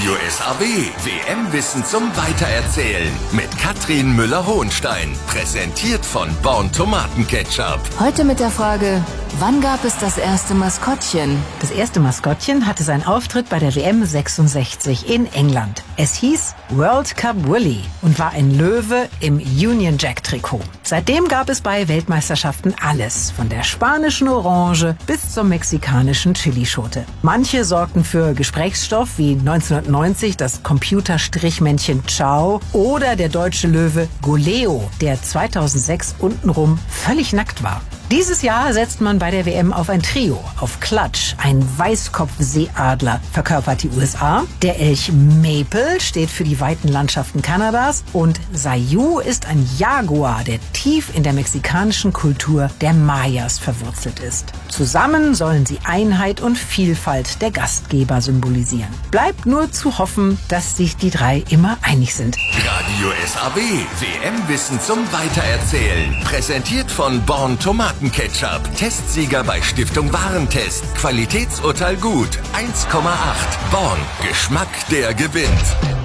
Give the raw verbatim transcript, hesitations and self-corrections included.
Radio S A W, W M-Wissen zum Weitererzählen mit Katrin Müller-Hohenstein. Präsentiert von Born Tomatenketchup. Heute mit der Frage, wann gab es das erste Maskottchen? Das erste Maskottchen hatte seinen Auftritt bei der W M sechsundsechzig in England. Es hieß World Cup Willy und war ein Löwe im Union Jack Trikot. Seitdem gab es bei Weltmeisterschaften alles, von der spanischen Orange bis zur mexikanischen Chilischote. Manche sorgten für Gesprächsstoff, wie neunzehnhundertneunzig das Computerstrichmännchen Ciao oder der deutsche Löwe Goleo, der zweitausendsechs untenrum völlig nackt war. Dieses Jahr setzt man bei der W M auf ein Trio. Auf Clutch, ein Weißkopfseeadler, verkörpert die U S A. Der Elch Maple steht für die weiten Landschaften Kanadas. Und Sayu ist ein Jaguar, der tief in der mexikanischen Kultur der Mayas verwurzelt ist. Zusammen sollen sie Einheit und Vielfalt der Gastgeber symbolisieren. Bleibt nur zu hoffen, dass sich die drei immer einig sind. Radio S A W, W M-Wissen zum Weitererzählen. Präsentiert von Born Tomatenketchup. Testsieger bei Stiftung Warentest. Qualitätsurteil gut. eins Komma acht. Born. Geschmack, der gewinnt.